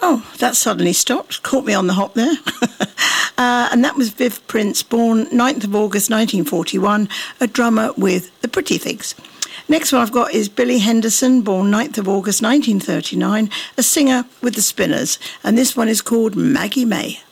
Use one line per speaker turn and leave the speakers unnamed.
Oh, that suddenly stopped. Caught me on the hop there. And that was Viv Prince, born 9th of August 1941, a drummer with the Pretty Figs. Next one I've got is Billy Henderson, born 9th of August 1939, a singer with the Spinners. And this one is called Maggie May.